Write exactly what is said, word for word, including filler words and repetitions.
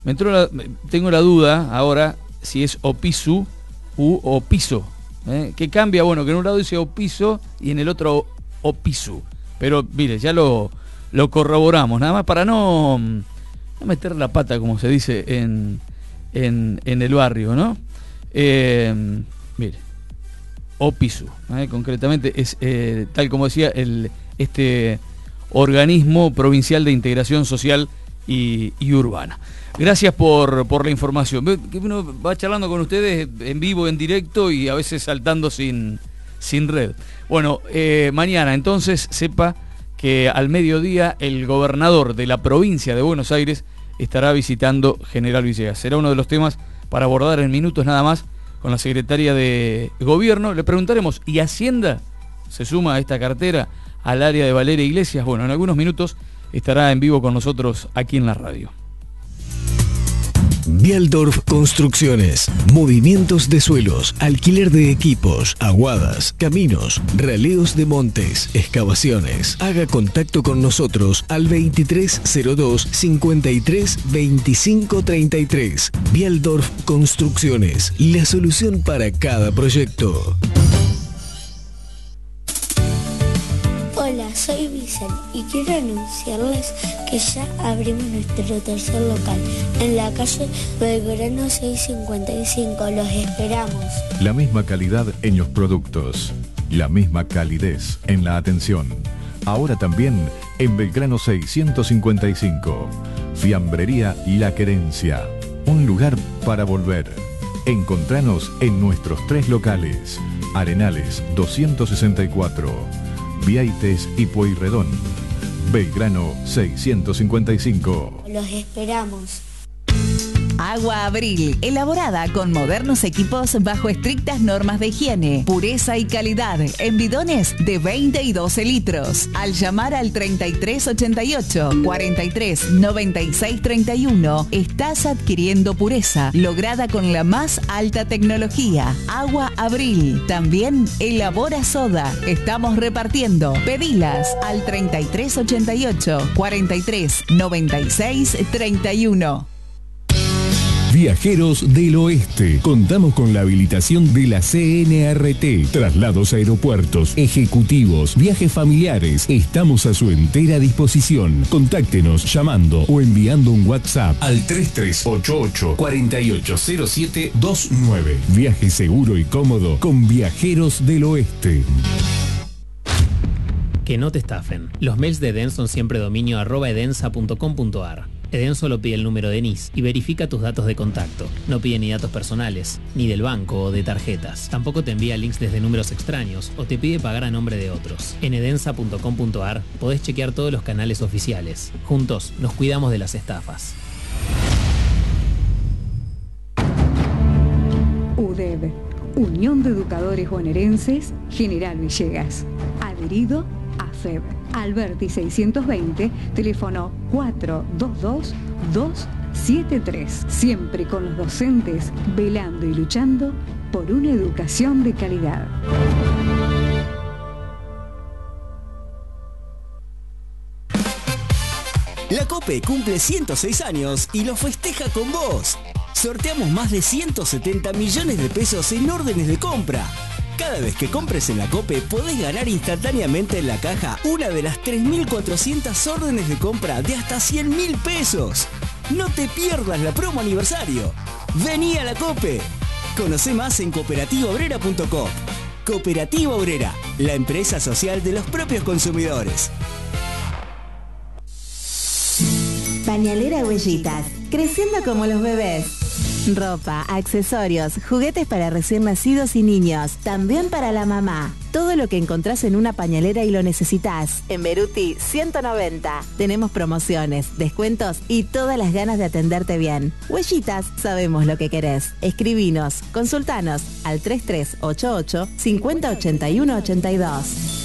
Me entró la, tengo la duda ahora si es Opisu u Opiso. ¿eh? ¿Qué cambia? Bueno, que en un lado dice Opiso y en el otro Opisu. Pero mire, ya lo, lo corroboramos, nada más para no, no meter la pata, como se dice en, en, en el barrio, ¿no? Eh, mire, Opisu, ¿eh? concretamente es, eh, tal como decía, el, este organismo provincial de integración social y, y urbana. Gracias por, por la información. Uno va charlando con ustedes en vivo, en directo y a veces saltando sin, sin red. Bueno, eh, mañana entonces sepa que al mediodía el gobernador de la provincia de Buenos Aires estará visitando General Villegas. Será uno de los temas para abordar en minutos nada más con la secretaria de Gobierno. Le preguntaremos, ¿y Hacienda se suma a esta cartera al área de Valeria Iglesias? Bueno, en algunos minutos estará en vivo con nosotros aquí en la radio. Bialdorf Construcciones, movimientos de suelos, alquiler de equipos, aguadas, caminos, raleos de montes, excavaciones. Haga contacto con nosotros al veintitrés cero dos, cincuenta y tres, veinticinco treinta y tres. Bialdorf Construcciones, la solución para cada proyecto. Hola, soy Vicente y quiero anunciarles que ya abrimos nuestro tercer local en la calle Belgrano seiscientos cincuenta y cinco. Los esperamos. La misma calidad en los productos, la misma calidez en la atención. Ahora también en Belgrano seiscientos cincuenta y cinco. Fiambrería La Querencia, un lugar para volver. Encontranos en nuestros tres locales: Arenales doscientos sesenta y cuatro, Vieites y Pueyrredón. Belgrano seiscientos cincuenta y cinco. Los esperamos. Agua Abril, elaborada con modernos equipos bajo estrictas normas de higiene, pureza y calidad, en bidones de veinte y doce litros. Al llamar al treinta y tres ochenta y ocho, cuarenta y tres noventa y seis treinta y uno, estás adquiriendo pureza, lograda con la más alta tecnología. Agua Abril, también elabora soda. Estamos repartiendo. Pedilas al treinta y tres ochenta y ocho, cuarenta y tres noventa y seis treinta y uno. Viajeros del Oeste. Contamos con la habilitación de la C N R T. Traslados a aeropuertos, ejecutivos, viajes familiares. Estamos a su entera disposición. Contáctenos llamando o enviando un WhatsApp al tres tres ocho ocho, cuatro ocho cero siete dos nueve. Viaje seguro y cómodo con Viajeros del Oeste. Que no te estafen. Los mails de Eden son siempre dominio arroba edensa punto com punto ar. Eden solo pide el número de N I S y verifica tus datos de contacto. No pide ni datos personales, ni del banco o de tarjetas. Tampoco te envía links desde números extraños o te pide pagar a nombre de otros. En edensa punto com punto ar podés chequear todos los canales oficiales. Juntos nos cuidamos de las estafas. U D E B, Unión de Educadores Bonaerenses, General Villegas. Adherido a F E B. Alberti seiscientos veinte, teléfono cuatro dos dos, dos siete tres. Siempre con los docentes, velando y luchando por una educación de calidad. La COPE cumple ciento seis años y lo festeja con vos. Sorteamos más de ciento setenta millones de pesos en órdenes de compra. Cada vez que compres en la COPE podés ganar instantáneamente en la caja una de las tres mil cuatrocientas órdenes de compra de hasta cien mil pesos. No te pierdas la promo aniversario. Vení a la COPE. Conocé más en cooperativa obrera punto com. Cooperativa Obrera, la empresa social de los propios consumidores. Pañalera Huellitas, creciendo como los bebés. Ropa, accesorios, juguetes para recién nacidos y niños, también para la mamá. Todo lo que encontrás en una pañalera y lo necesitas. En Beruti ciento noventa. Tenemos promociones, descuentos y todas las ganas de atenderte bien. Huellitas, sabemos lo que querés. Escribinos, consultanos al tres tres ocho ocho, cincuenta ochenta y uno ochenta y dos.